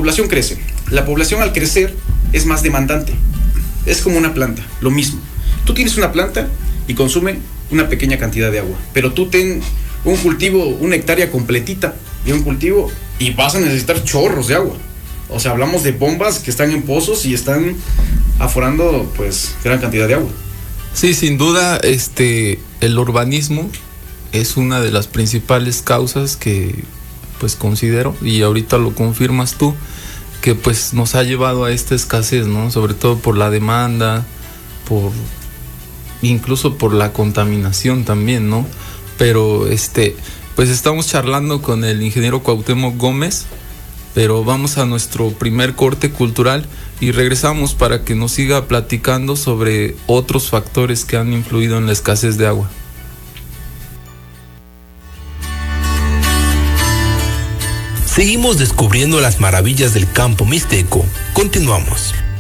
población crece. La población al crecer es más demandante. Es como una planta, lo mismo. Tú tienes una planta y consume una pequeña cantidad de agua, pero tú ten un cultivo, una hectárea completita de un cultivo y vas a necesitar chorros de agua. O sea, hablamos de bombas que están en pozos y están aforando pues gran cantidad de agua. Sí, sin duda, el urbanismo es una de las principales causas que pues considero, y ahorita lo confirmas tú, que pues nos ha llevado a esta escasez, ¿no? Sobre todo por la demanda, incluso por la contaminación también, ¿no? Pero pues estamos charlando con el ingeniero Cuauhtémoc Gómez, pero vamos a nuestro primer corte cultural y regresamos para que nos siga platicando sobre otros factores que han influido en la escasez de agua. Seguimos descubriendo las maravillas del campo mixteco. Continuamos.